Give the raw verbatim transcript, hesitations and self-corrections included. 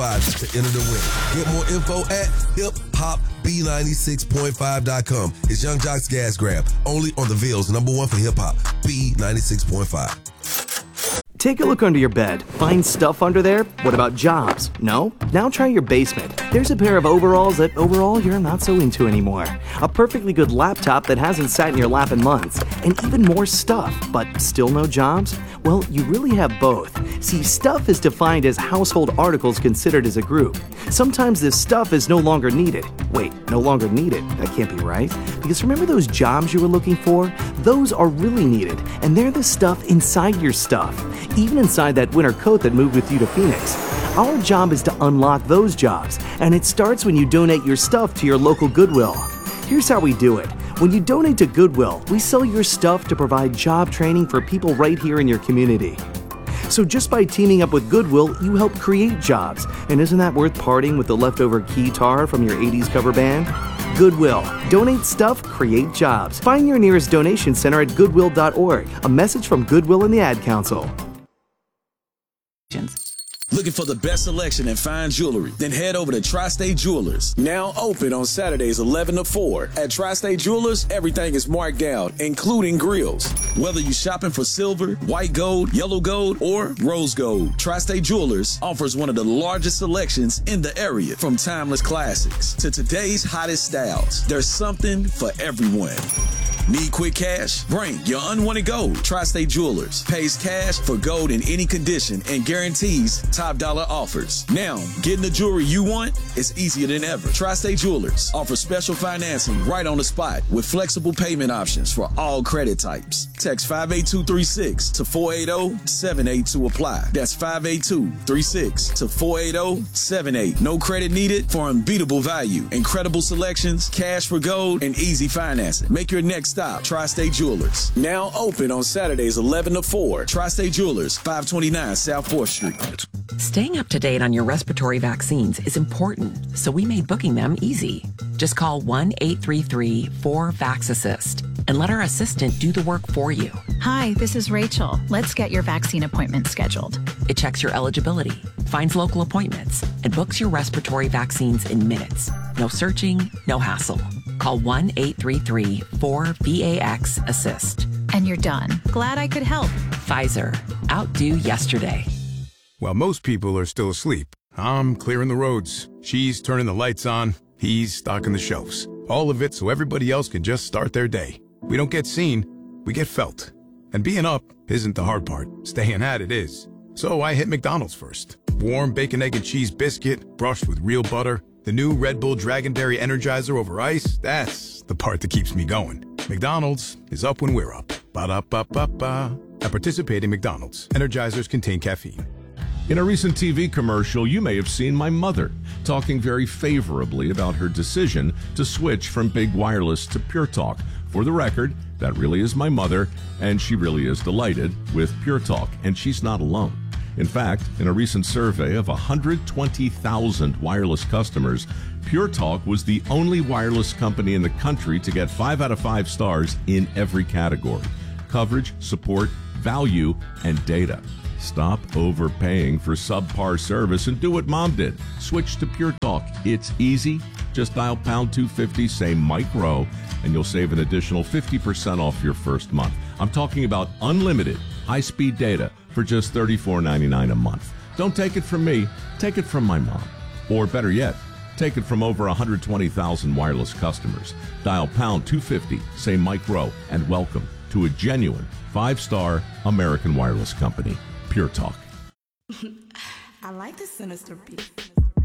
to enter the win. Get more info at hip hop b ninety-six point five dot com. It's Young Jock's Gas Grab, only on the Ville's number one for hip hop, B ninety-six point five. Take a look under your bed. Find stuff under there? What about jobs? No? Now try your basement. There's a pair of overalls that overall you're not so into anymore. A perfectly good laptop that hasn't sat in your lap in months. And even more stuff, but still no jobs? Well, you really have both. See, stuff is defined as household articles considered as a group. Sometimes this stuff is no longer needed. Wait, no longer needed? That can't be right. Because remember those jobs you were looking for? Those are really needed, and they're the stuff inside your stuff. Even inside that winter coat that moved with you to Phoenix. Our job is to unlock those jobs, and it starts when you donate your stuff to your local Goodwill. Here's how we do it. When you donate to Goodwill, we sell your stuff to provide job training for people right here in your community. So just by teaming up with Goodwill, you help create jobs. And isn't that worth parting with the leftover guitar from your eighties cover band? Goodwill. Donate stuff, create jobs. Find your nearest donation center at goodwill dot org. A message from Goodwill and the Ad Council. Looking for the best selection in fine jewelry? Then head over to Tri-State Jewelers. Now open on Saturdays eleven to four. At Tri-State Jewelers, everything is marked down, including grills. Whether you're shopping for silver, white gold, yellow gold, or rose gold, Tri-State Jewelers offers one of the largest selections in the area. From timeless classics to today's hottest styles, there's something for everyone. Need quick cash? Bring your unwanted gold. Tri-State Jewelers pays cash for gold in any condition and guarantees top dollar offers. Now, getting the jewelry you want is easier than ever. Tri-State Jewelers offers special financing right on the spot with flexible payment options for all credit types. Text five eight two three six to four eight zero seven eight to apply. That's five eight two three six to four eight zero seven eight. No credit needed for unbeatable value. Incredible selections, cash for gold, and easy financing. Make your next stop Tri-State Jewelers. Now open on Saturdays eleven to four. Tri-State Jewelers, five twenty-nine South fourth Street. Staying up to date on your respiratory vaccines is important, so we made booking them easy. Just call one eight three three four VAX-ASSIST and let our assistant do the work for you. Hi, this is Rachel. Let's get your vaccine appointment scheduled. It checks your eligibility, finds local appointments, and books your respiratory vaccines in minutes. No searching, no hassle. Call one eight three three four VAX-ASSIST. And you're done. Glad I could help. Pfizer. Outdo yesterday. While most people are still asleep, I'm clearing the roads. She's turning the lights on. He's stocking the shelves. All of it so everybody else can just start their day. We don't get seen, we get felt. And being up isn't the hard part. Staying at it is. So I hit McDonald's first. Warm bacon, egg, and cheese biscuit, brushed with real butter. The new Red Bull Dragonberry Energizer over ice, that's the part that keeps me going. McDonald's is up when we're up. Ba-da-ba-ba-ba. At participating McDonald's, Energizers contain caffeine. In a recent T V commercial, you may have seen my mother talking very favorably about her decision to switch from Big Wireless to Pure Talk. For the record, that really is my mother, and she really is delighted with Pure Talk, and she's not alone. In fact, in a recent survey of one hundred twenty thousand wireless customers, Pure Talk was the only wireless company in the country to get five out of five stars in every category: coverage, support, value, and data. Stop overpaying for subpar service and do what Mom did. Switch to Pure Talk. It's easy. Just dial pound two fifty, say Mike Rowe, and you'll save an additional fifty percent off your first month. I'm talking about unlimited high-speed data for just thirty-four ninety-nine a month. Don't take it from me. Take it from my mom. Or better yet, take it from over one hundred twenty thousand wireless customers. Dial pound two fifty, say Mike Rowe, and welcome to a genuine five-star American wireless company. Pure Talk. I like the sinister beat.